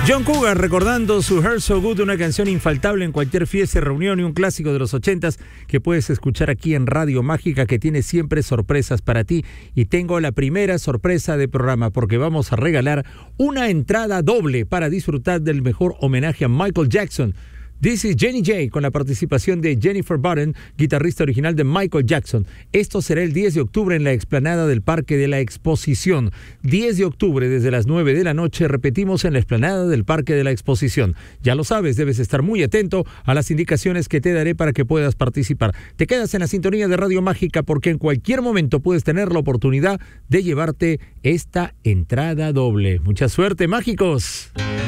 John Cougar recordando su Heart So Good, una canción infaltable en cualquier fiesta, reunión y un clásico de los 80s que puedes escuchar aquí en Radio Mágica, que tiene siempre sorpresas para ti. Y tengo la primera sorpresa de programa porque vamos a regalar una entrada doble para disfrutar del mejor homenaje a Michael Jackson. This is Jenny J con la participación de Jennifer Batten, guitarrista original de Michael Jackson. Esto será el 10 de octubre en la explanada del Parque de la Exposición. 10 de octubre desde las 9 de la noche, repetimos, en la explanada del Parque de la Exposición. Ya lo sabes, debes estar muy atento a las indicaciones que te daré para que puedas participar. Te quedas en la sintonía de Radio Mágica porque en cualquier momento puedes tener la oportunidad de llevarte esta entrada doble. Mucha suerte, mágicos.